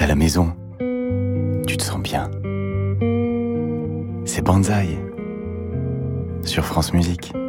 la maison, tu te sens bien. C'est Banzai sur France Musique.